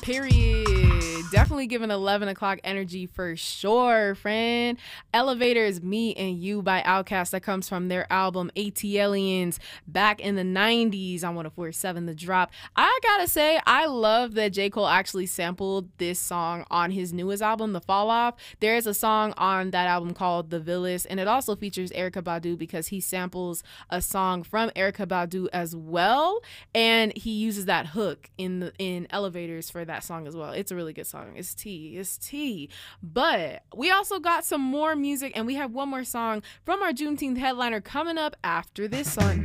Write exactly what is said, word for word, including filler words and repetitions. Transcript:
Period. Definitely giving eleven o'clock energy for sure, friend. Elevators, Me and You by Outkast. That comes from their album ATLiens back in the nineties on one oh four point seven The Drop. I gotta say, I love that J. Cole actually sampled this song on his newest album, The Fall Off. There is a song on that album called The Villas, and it also features Erykah Badu because he samples a song from Erykah Badu as well, and he uses that hook in the in Elevators for that song as well. It's a really good song. It's tea. It's tea. But we also got some more music, and we have one more song from our Juneteenth headliner coming up after this song.